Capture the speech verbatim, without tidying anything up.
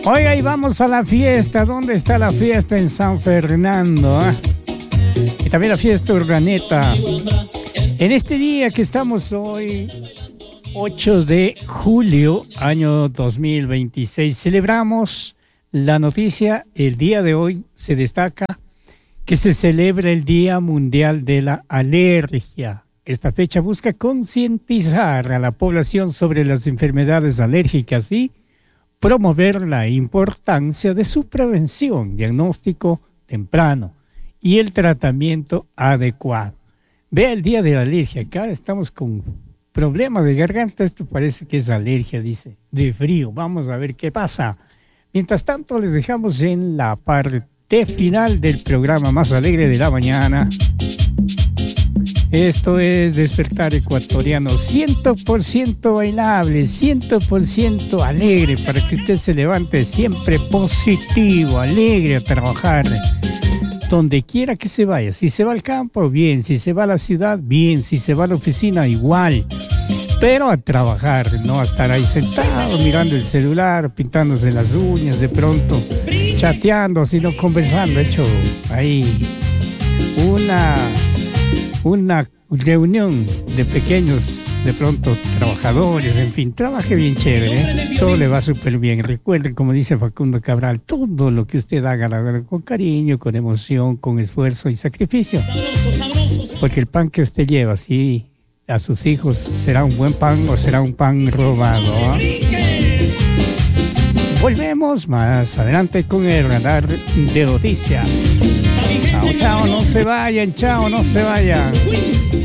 Oiga, y vamos a la fiesta. ¿Dónde está la fiesta? En San Fernando, ¿eh? Y también la fiesta Urdaneta. En este día que estamos hoy, ocho de julio, año dos mil veintiséis, celebramos la noticia. El día de hoy se destaca que se celebra el Día Mundial de la Alergia. Esta fecha busca concientizar a la población sobre las enfermedades alérgicas y promover la importancia de su prevención, diagnóstico temprano y el tratamiento adecuado. Vea el Día de la Alergia. Acá estamos con problemas de garganta. Esto parece que es alergia, dice, de frío. Vamos a ver qué pasa. Mientras tanto, les dejamos en la parte final del programa más alegre de la mañana. Esto es Despertar Ecuatoriano, cien por ciento bailable, cien por ciento alegre, para que usted se levante siempre positivo, alegre a trabajar, donde quiera que se vaya. Si se va al campo, bien; si se va a la ciudad, bien; si se va a la oficina, igual. Pero a trabajar, no a estar ahí sentado mirando el celular, pintándose las uñas, de pronto chateando, sino conversando. He hecho ahí una... una reunión de pequeños, de pronto trabajadores, en fin, trabaje bien chévere, ¿eh? Todo le va súper bien. Recuerden, como dice Facundo Cabral, todo lo que usted haga, haga con cariño, con emoción, con esfuerzo y sacrificio, porque el pan que usted lleva, sí, a sus hijos, ¿será un buen pan o será un pan robado? ¿Eh? Volvemos más adelante con el radar de noticias. Chao, chao, no se vayan, chao, no se vayan.